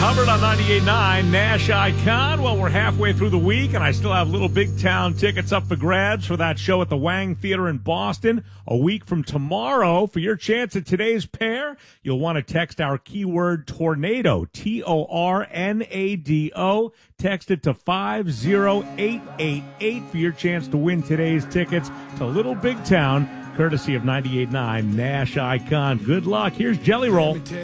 Hubbard on 98.9, Nash Icon. Well, we're halfway through the week, and I still have little big town tickets up for grabs for that show at the Wang Theater in Boston a week from tomorrow. For your chance at today's pair, you'll want to text our keyword tornado, Tornado. Text it to 50888 for your chance to win today's tickets to Little Big Town, courtesy of 98.9 Nash Icon. Good luck. Here's Jelly Roll.